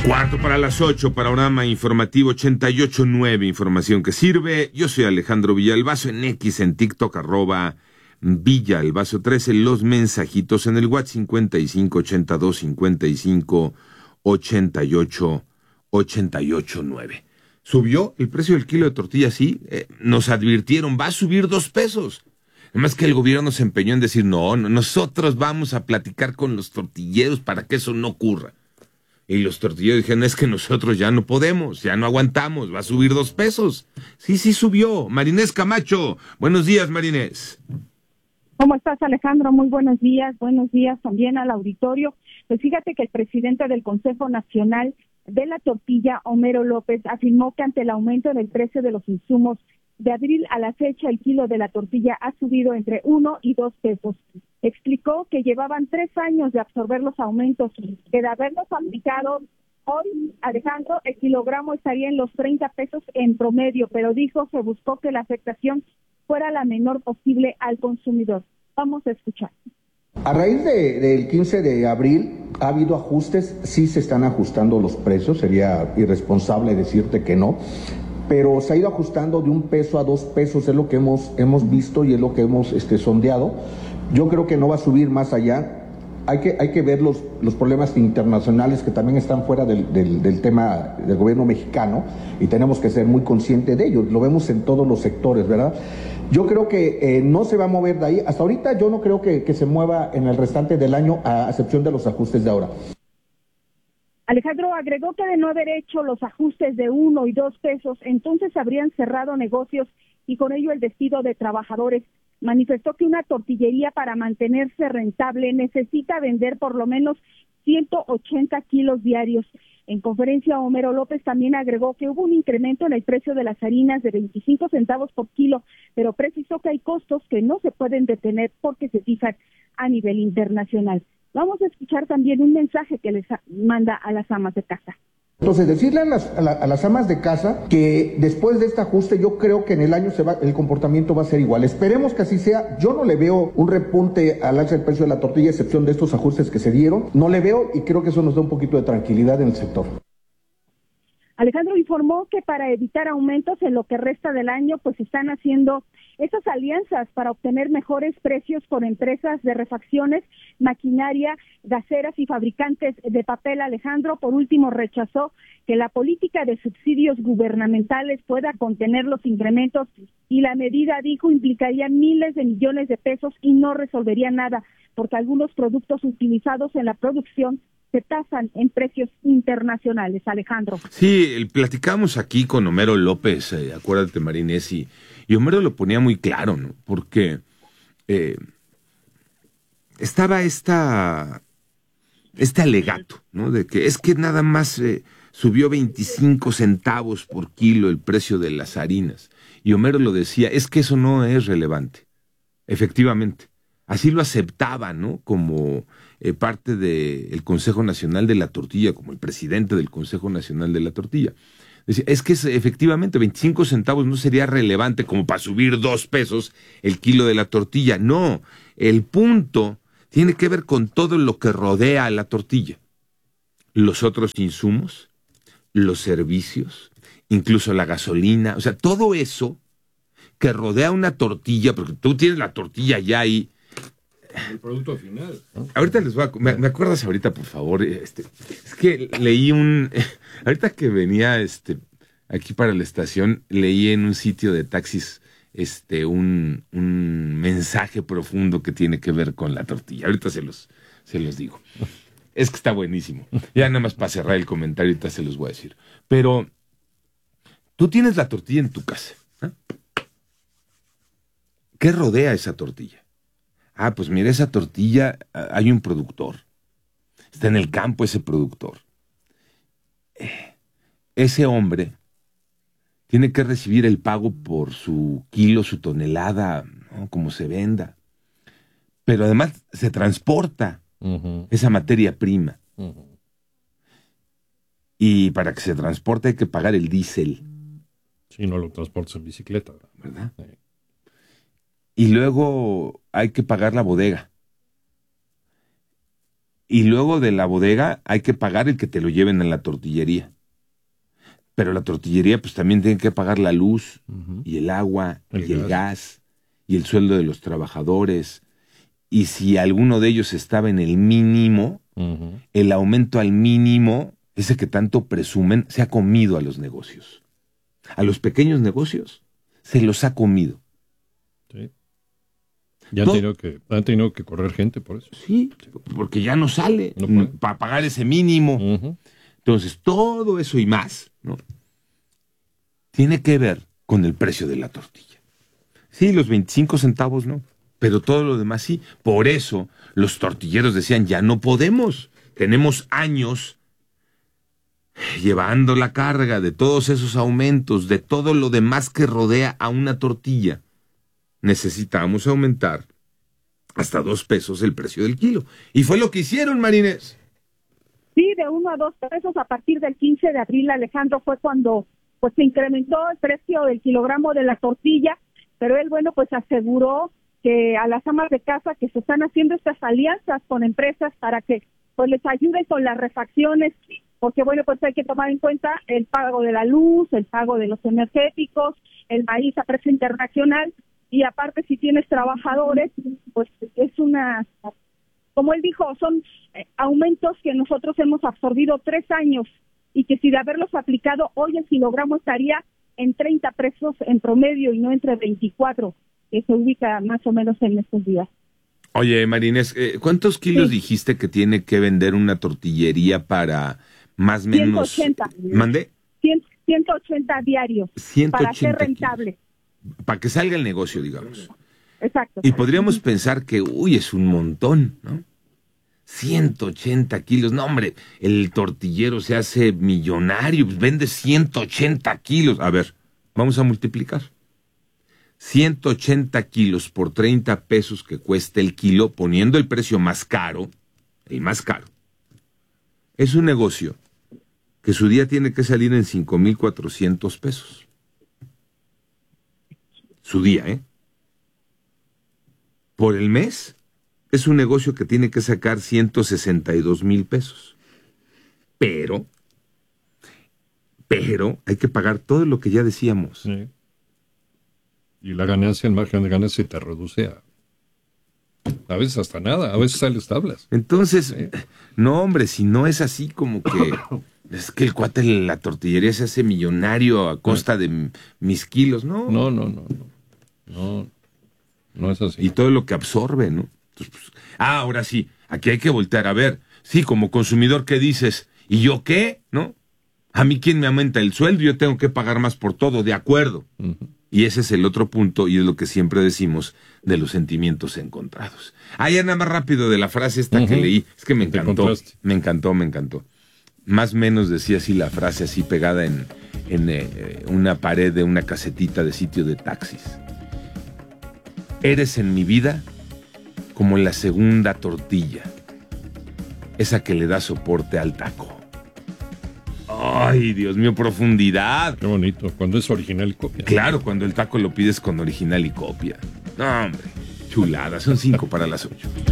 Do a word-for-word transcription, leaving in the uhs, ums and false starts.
Cuarto para las ocho, panorama informativo ochenta y ocho punto nueve, información que sirve. Yo soy Alejandro Villalbazo, en X, en TikTok, arroba Villalbazo trece, los mensajitos en el WhatsApp cincuenta y cinco ochenta y dos cincuenta y cinco ochenta y ocho ochenta y ocho nueve. Subió el precio del kilo de tortilla, sí, eh, nos advirtieron, va a subir dos pesos. Además que el gobierno se empeñó en decir, no, no, nosotros vamos a platicar con los tortilleros para que eso no ocurra. Y los tortilleros dijeron, es que nosotros ya no podemos, ya no aguantamos, va a subir dos pesos. Sí, sí subió. Marinés Camacho, buenos días, Marinés. ¿Cómo estás, Alejandro? Muy buenos días. Buenos días también al auditorio. Pues fíjate que el presidente del Consejo Nacional de la Tortilla, Homero López, afirmó que ante el aumento del precio de los insumos, de abril a la fecha el kilo de la tortilla ha subido entre uno y dos pesos. Explicó que llevaban tres años de absorber los aumentos, que de haberlos aplicado hoy, Alejandro, el kilogramo estaría en los treinta pesos en promedio, pero dijo que buscó que la afectación fuera la menor posible al consumidor. Vamos a escuchar. A raíz de, del quince de abril ha habido ajustes, sí se están ajustando los precios, sería irresponsable decirte que no, pero se ha ido ajustando de un peso a dos pesos, es lo que hemos, hemos visto y es lo que hemos este, sondeado. Yo creo que no va a subir más allá. Hay que, hay que ver los, los problemas internacionales que también están fuera del, del, del tema del gobierno mexicano y tenemos que ser muy conscientes de ello. Lo vemos en todos los sectores, ¿verdad? Yo creo que eh, no se va a mover de ahí. Hasta ahorita yo no creo que, que se mueva en el restante del año, a excepción de los ajustes de ahora. Alejandro agregó que de no haber hecho los ajustes de uno y dos pesos, entonces habrían cerrado negocios y con ello el despido de trabajadores. Manifestó que una tortillería para mantenerse rentable necesita vender por lo menos ciento ochenta kilos diarios. En conferencia, Homero López también agregó que hubo un incremento en el precio de las harinas de veinticinco centavos por kilo, pero precisó que hay costos que no se pueden detener porque se fijan a nivel internacional. Vamos a escuchar también un mensaje que les manda a las amas de casa. Entonces, decirle a las, a, la, a las amas de casa que después de este ajuste yo creo que en el año se va, el comportamiento va a ser igual. Esperemos que así sea. Yo no le veo un repunte al alza del precio de la tortilla, a excepción de estos ajustes que se dieron. No le veo y creo que eso nos da un poquito de tranquilidad en el sector. Alejandro informó que para evitar aumentos en lo que resta del año, pues están haciendo esas alianzas para obtener mejores precios con empresas de refacciones, maquinaria, gaseras y fabricantes de papel. Alejandro, por último, rechazó que la política de subsidios gubernamentales pueda contener los incrementos y la medida, dijo, implicaría miles de millones de pesos y no resolvería nada, porque algunos productos utilizados en la producción se tasan en precios internacionales, Alejandro. Sí, el, platicamos aquí con Homero López, eh, acuérdate, Marinés, y, y Homero lo ponía muy claro, ¿no? Porque eh, estaba esta, este alegato, ¿no? De que es que nada más eh, subió veinticinco centavos por kilo el precio de las harinas. Y Homero lo decía, es que eso no es relevante, efectivamente. Así lo aceptaba, ¿no? Como eh, parte del Consejo Nacional de la Tortilla, como el presidente del Consejo Nacional de la Tortilla. Decía, es que es, efectivamente veinticinco centavos no sería relevante como para subir dos pesos el kilo de la tortilla. No, el punto tiene que ver con todo lo que rodea a la tortilla. Los otros insumos, los servicios, incluso la gasolina, o sea, todo eso que rodea una tortilla, porque tú tienes la tortilla ya ahí, el producto final, ¿no? Ahorita les voy a... ¿Me, me acuerdas ahorita, por favor? Este, es que leí un... Ahorita que venía este aquí para la estación, leí en un sitio de taxis este un, un mensaje profundo que tiene que ver con la tortilla. Ahorita se los, se los digo. Es que está buenísimo. Ya nada más para cerrar el comentario, ahorita se los voy a decir. Pero tú tienes la tortilla en tu casa, ¿eh? ¿Qué rodea esa tortilla? Ah, pues mira, esa tortilla, hay un productor. Está en el campo ese productor. Ese hombre tiene que recibir el pago por su kilo, su tonelada, ¿no? Como se venda. Pero además se transporta uh-huh. esa materia prima. Uh-huh. Y para que se transporte hay que pagar el diésel. Si no lo transportas en bicicleta. ¿Verdad? Sí. Y luego hay que pagar la bodega. y luego de la bodega hay que pagar el que te lo lleven a la tortillería. Pero la tortillería pues también tiene que pagar la luz, uh-huh, y el agua, el y gas. el gas, y el sueldo de los trabajadores. Y si alguno de ellos estaba en el mínimo, uh-huh, el aumento al mínimo, ese que tanto presumen, se ha comido a los negocios. A los pequeños negocios se los ha comido. Sí. Ya han tenido, que, han tenido que correr gente por eso. Sí, porque ya no sale no para pagar ese mínimo. Uh-huh. Entonces, todo eso y más, ¿no?, tiene que ver con el precio de la tortilla. Sí, los veinticinco centavos no, pero todo lo demás sí. Por eso los tortilleros decían, ya no podemos. Tenemos años llevando la carga de todos esos aumentos, de todo lo demás que rodea a una tortilla. Necesitamos aumentar hasta dos pesos el precio del kilo. Y fue lo que hicieron, Marinés. Sí, de uno a dos pesos a partir del quince de abril, Alejandro, fue cuando pues se incrementó el precio del kilogramo de la tortilla, pero él, bueno, pues aseguró que a las amas de casa que se están haciendo estas alianzas con empresas para que pues les ayuden con las refacciones, porque, bueno, pues hay que tomar en cuenta el pago de la luz, el pago de los energéticos, el maíz a precio internacional, y aparte si tienes trabajadores, pues es una... Como él dijo, son eh, aumentos que nosotros hemos absorbido tres años y que si de haberlos aplicado hoy el kilogramo estaría en treinta pesos en promedio y no entre veinticuatro, que se ubica más o menos en estos días. Oye, Marinés, eh, ¿cuántos kilos sí. dijiste que tiene que vender una tortillería para más o menos... ciento ochenta. ¿Mande? ciento ochenta diarios ciento ochenta para ser rentable. Kilos. Para que salga el negocio, digamos. Exacto. Y podríamos pensar que, uy, es un montón, ¿no? ciento ochenta kilos. No, hombre, el tortillero se hace millonario, pues vende ciento ochenta kilos. A ver, vamos a multiplicar. ciento ochenta kilos por treinta pesos que cuesta el kilo, poniendo el precio más caro, el más caro. Es un negocio que su día tiene que salir en cinco mil cuatrocientos pesos. Su día, ¿eh? Por el mes, es un negocio que tiene que sacar ciento sesenta y dos mil pesos. Pero, pero, hay que pagar todo lo que ya decíamos. Sí. Y la ganancia, el margen de ganancia te reduce a, a veces hasta nada, a veces sales tablas. Entonces, sí. no, hombre, si no es así como que... Es que el cuate de la tortillería se hace millonario a costa de m- mis kilos, ¿no? No, no, no, no. No, no es así. Y todo lo que absorbe, ¿no? Entonces, pues, ah, ahora sí, aquí hay que voltear a ver. Sí, como consumidor, ¿qué dices? ¿Y yo qué? ¿No? A mí, ¿quién me aumenta el sueldo? Yo tengo que pagar más por todo, de acuerdo. Uh-huh. Y ese es el otro punto, y es lo que siempre decimos de los sentimientos encontrados. Ah, ya nada más rápido de la frase esta uh-huh. que leí. Es que me encantó, me encantó, me encantó. Más o menos decía así la frase, así pegada en, en eh, una pared de una casetita de sitio de taxis. Eres en mi vida como la segunda tortilla, esa que le da soporte al taco. Ay, Dios mío, profundidad. Qué bonito, cuando es original y copia. Claro, cuando el taco lo pides con original y copia. No, hombre, chulada, son cinco para las ocho.